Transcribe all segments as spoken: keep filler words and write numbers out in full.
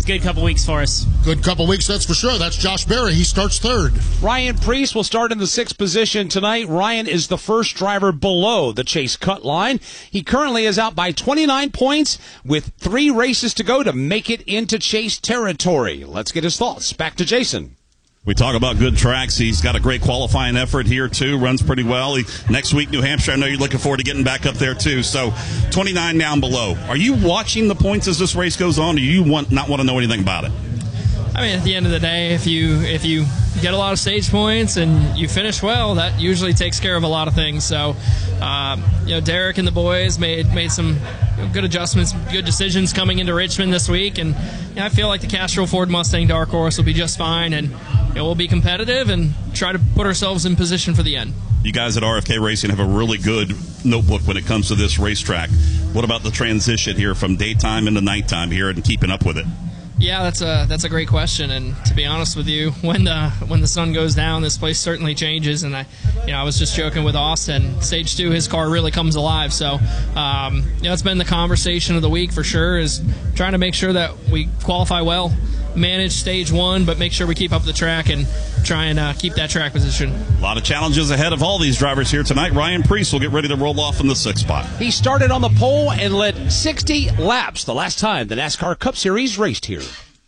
Good couple weeks for us. Good couple weeks, that's for sure. That's Josh Berry. He starts third. Ryan Preece will start in the sixth position tonight. Ryan is the first driver below the Chase cut line. He currently is out by twenty-nine points with three races to go to make it into Chase territory. Let's get his thoughts. Back to Jason. We talk about good tracks. He's got a great qualifying effort here, too. Runs pretty well. He, next week, New Hampshire, I know you're looking forward to getting back up there, too. So, twenty-nine down below. Are you watching the points as this race goes on, or do you want not want to know anything about it? I mean, at the end of the day, if you if you get a lot of stage points and you finish well, that usually takes care of a lot of things. So, um, you know, Derek and the boys made made some good adjustments, good decisions coming into Richmond this week, and you know, I feel like the Castrol Ford Mustang Dark Horse will be just fine, and you know, we'll be competitive and try to put ourselves in position for the end. You guys at R F K Racing have a really good notebook when it comes to this racetrack. What about the transition here from daytime into nighttime here and keeping up with it? Yeah, that's a that's a great question, and to be honest with you, when the when the sun goes down, this place certainly changes. And I, you know, I was just joking with Austin. Stage two, his car really comes alive. So, um, you know, it's been the conversation of the week for sure. Is trying to make sure that we qualify well, manage stage one, but make sure we keep up the track and try and uh, keep that track position. A lot of challenges ahead of all these drivers here tonight. Ryan Preece will get ready to roll off in the sixth spot. He started on the pole and led sixty laps the last time the NASCAR Cup Series raced here.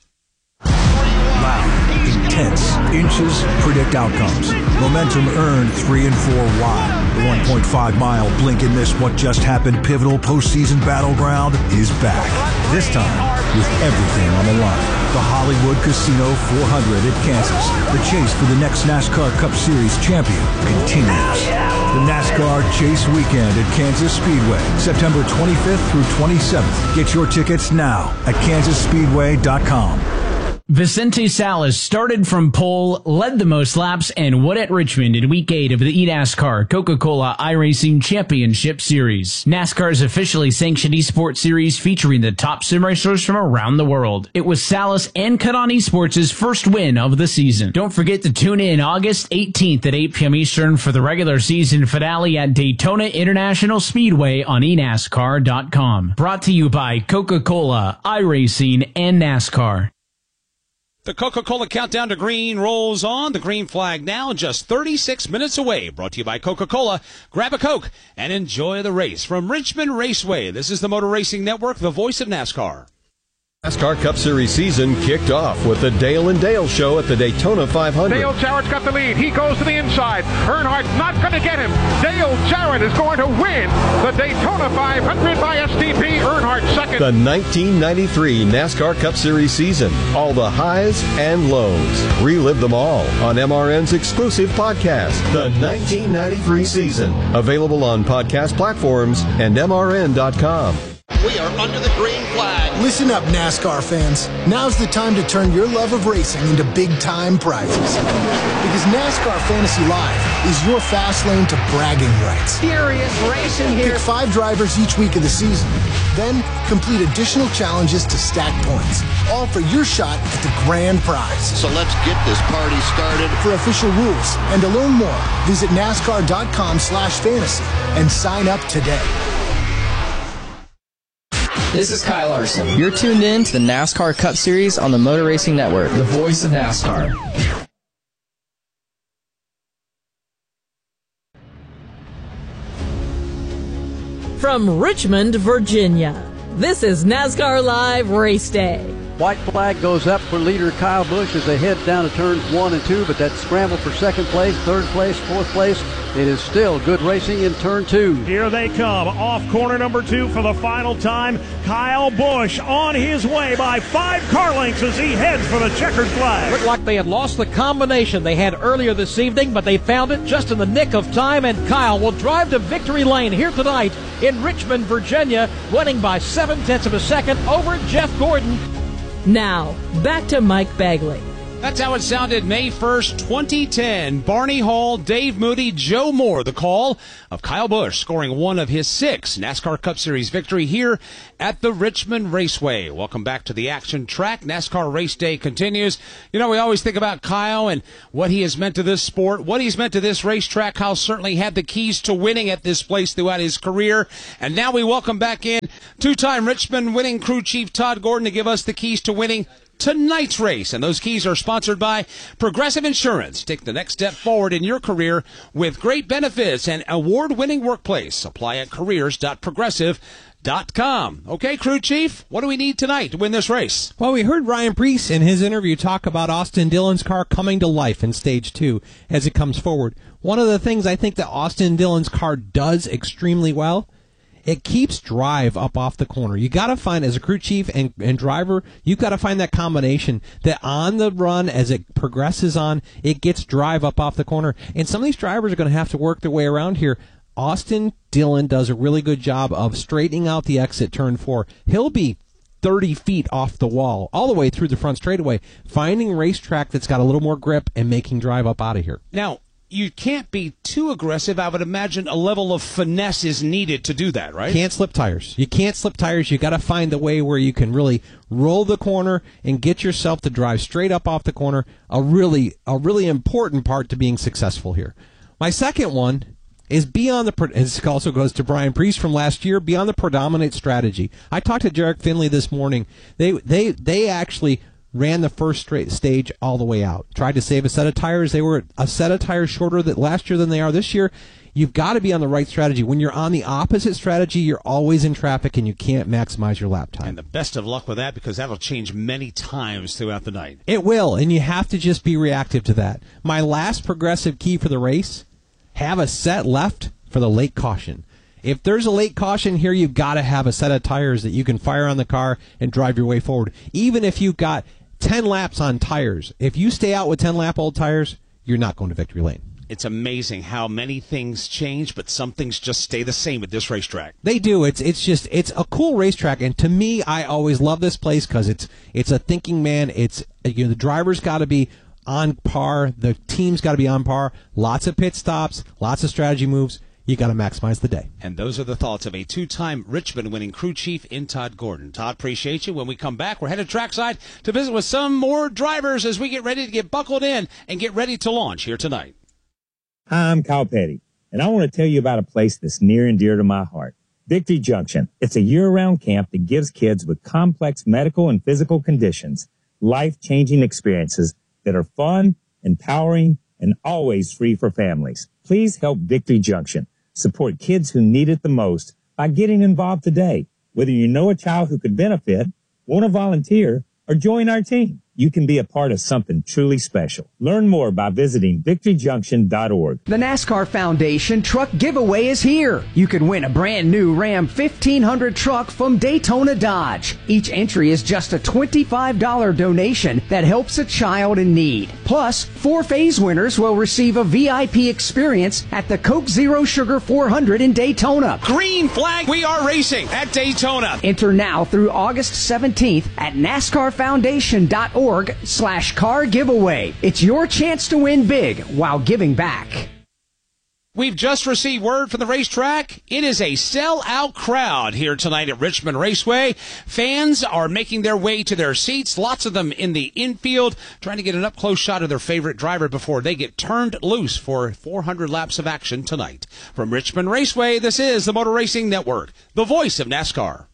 Loud, intense, inches predict outcomes. Momentum earned three and four wide. The one point five mile blink and miss what just happened pivotal postseason battleground is back. This time with everything on the line. The Hollywood Casino four hundred at Kansas. The chase for the next NASCAR Cup Series champion continues. The NASCAR Chase Weekend at Kansas Speedway, September twenty-fifth through twenty-seventh. Get your tickets now at kansas speedway dot com. Vicente Salas started from pole, led the most laps, and won at Richmond in Week eight of the eNASCAR Coca-Cola iRacing Championship Series. NASCAR's officially sanctioned eSports series featuring the top sim racers from around the world. It was Salas and Cut-On Esports' first win of the season. Don't forget to tune in August eighteenth at eight p.m. Eastern for the regular season finale at Daytona International Speedway on e nascar dot com. Brought to you by Coca-Cola, iRacing, and NASCAR. The Coca-Cola countdown to green rolls on. The green flag now just thirty-six minutes away. Brought to you by Coca-Cola. Grab a Coke and enjoy the race. From Richmond Raceway, this is the Motor Racing Network, the voice of NASCAR. NASCAR Cup Series season kicked off with the Dale and Dale show at the Daytona five hundred. Dale Jarrett's got the lead. He goes to the inside. Earnhardt's not going to get him. Dale Jarrett is going to win the Daytona five hundred by S T P. Earnhardt second. The nineteen ninety-three NASCAR Cup Series season. All the highs and lows. Relive them all on M R N's exclusive podcast, The nineteen ninety-three Season. Available on podcast platforms and M R N dot com. We are under the green flag. Listen up, NASCAR fans. Now's the time to turn your love of racing into big-time prizes. Because NASCAR Fantasy Live is your fast lane to bragging rights. Furious racing here. Pick five drivers each week of the season. Then complete additional challenges to stack points. All for your shot at the grand prize. So let's get this party started. For official rules and to learn more, visit nascar dot com slash fantasy and sign up today. This is Kyle Larson. You're tuned in to the NASCAR Cup Series on the Motor Racing Network, the voice of NASCAR. From Richmond, Virginia, this is NASCAR Live Race Day. White flag goes up for leader Kyle Busch as they head down to turns one and two, but that scramble for second place, third place, fourth place, it is still good racing in turn two. Here they come, off corner number two for the final time. Kyle Busch on his way by five car lengths as he heads for the checkered flag. Looked like they had lost the combination they had earlier this evening, but they found it just in the nick of time, and Kyle will drive to victory lane here tonight in Richmond, Virginia, winning by seven tenths of a second over Jeff Gordon. Now, back to Mike Bagley. That's how it sounded May first, twenty ten. Barney Hall, Dave Moody, Joe Moore, the call of Kyle Busch scoring one of his six NASCAR Cup Series victory here at the Richmond Raceway. Welcome back to the action track. NASCAR Race Day continues. You know, we always think about Kyle and what he has meant to this sport, what he's meant to this racetrack. Kyle certainly had the keys to winning at this place throughout his career. And now we welcome back in two-time Richmond winning crew chief Todd Gordon to give us the keys to winning tonight's race. And those keys are sponsored by Progressive Insurance. Take the next step forward in your career with great benefits and award-winning workplace. Apply at careers dot progressive dot com. Okay, crew chief, what do we need tonight to win this race? Well, we heard Ryan Preece in his interview talk about Austin Dillon's car coming to life in stage two as it comes forward. One of the things I think that Austin Dillon's car does extremely well, it keeps drive up off the corner. You got to find, as a crew chief and, and driver, you got to find that combination that on the run, as it progresses on, it gets drive up off the corner. And some of these drivers are going to have to work their way around here. Austin Dillon does a really good job of straightening out the exit turn four. He'll be thirty feet off the wall, all the way through the front straightaway, finding a racetrack that's got a little more grip and making drive up out of here. Now, you can't be too aggressive. I would imagine a level of finesse is needed to do that, right? Can't slip tires. You can't slip tires. You got to find the way where you can really roll the corner and get yourself to drive straight up off the corner. A really, a really important part to being successful here. My second one is beyond the, this also goes to Brian Preece from last year, beyond the predominant strategy. I talked to Jarek Finley this morning. They, they, they actually ran the first straight stage all the way out. Tried to save a set of tires. They were a set of tires shorter that last year than they are this year. You've got to be on the right strategy. When you're on the opposite strategy, you're always in traffic and you can't maximize your lap time. And the best of luck with that, because that'll change many times throughout the night. It will, and you have to just be reactive to that. My last progressive key for the race, have a set left for the late caution. If there's a late caution here, you've got to have a set of tires that you can fire on the car and drive your way forward. Even if you've got ten laps on tires, if you stay out with ten lap old tires, you're not going to victory lane. It's amazing how many things change, but some things just stay the same at this racetrack. They do. It's it's just it's a cool racetrack, and to me, I always love this place because it's it's a thinking man. It's you know the driver's got to be on par, the team's got to be on par. Lots of pit stops, lots of strategy moves. You got to maximize the day. And those are the thoughts of a two-time Richmond winning crew chief in Todd Gordon. Todd, appreciate you. When we come back, we're headed trackside to visit with some more drivers as we get ready to get buckled in and get ready to launch here tonight. Hi, I'm Kyle Petty, and I want to tell you about a place that's near and dear to my heart, Victory Junction. It's a year-round camp that gives kids with complex medical and physical conditions life-changing experiences that are fun, empowering, and always free for families. Please help Victory Junction support kids who need it the most by getting involved today. Whether you know a child who could benefit, want to volunteer, or join our team, you can be a part of something truly special. Learn more by visiting victory junction dot org. The NASCAR Foundation Truck Giveaway is here. You can win a brand new Ram fifteen hundred truck from Daytona Dodge. Each entry is just a twenty-five dollars donation that helps a child in need. Plus, four phase winners will receive a V I P experience at the Coke Zero Sugar four hundred in Daytona. Green flag, we are racing at Daytona. Enter now through August seventeenth at NASCAR Foundation dot org slash car giveaway. It's your chance to win big while giving back. We've just received word from the racetrack. It is a sell-out crowd here tonight at Richmond Raceway. Fans are making their way to their seats, lots of them in the infield, trying to get an up-close shot of their favorite driver before they get turned loose for four hundred laps of action tonight. From Richmond Raceway, this is the Motor Racing Network, the voice of NASCAR.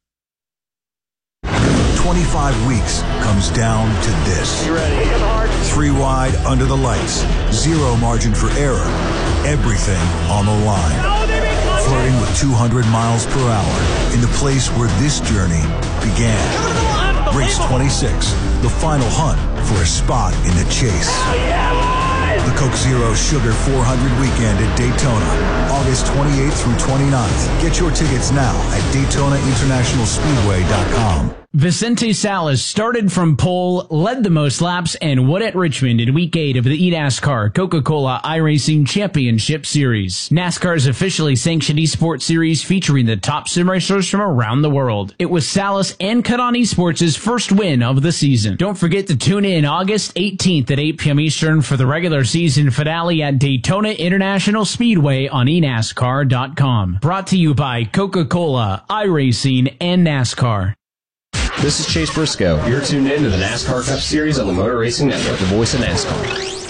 twenty-five weeks comes down to this. You ready? Three wide under the lights. Zero margin for error. Everything on the line. Flirting with two hundred miles per hour in the place where this journey began. Race twenty-six, the final hunt for a spot in the chase. The Coke Zero Sugar four hundred weekend at Daytona, August twenty-eighth through twenty-ninth. Get your tickets now at Daytona International Speedway dot com. Vicente Salas started from pole, led the most laps, and won at Richmond in Week eight of the eNASCAR Coca-Cola iRacing Championship Series. NASCAR's officially sanctioned esports series featuring the top sim racers from around the world. It was Salas and Cut On Esports' first win of the season. Don't forget to tune in August eighteenth at eight p.m. Eastern for the regular season finale at Daytona International Speedway on e NASCAR dot com. Brought to you by Coca-Cola, iRacing, and NASCAR. This is Chase Briscoe. You're tuned in to the NASCAR Cup Series on the Motor Racing Network, the voice of NASCAR.